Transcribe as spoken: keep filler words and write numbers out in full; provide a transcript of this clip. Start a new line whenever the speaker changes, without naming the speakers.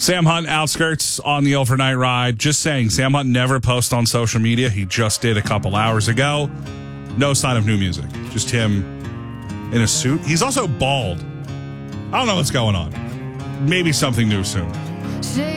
Sam Hunt, Outskirts on the overnight ride. Just saying, Sam Hunt never posts on social media. He just did a couple hours ago. No sign of new music. Just him in a suit. He's also bald. I don't know what's going on. Maybe something new soon.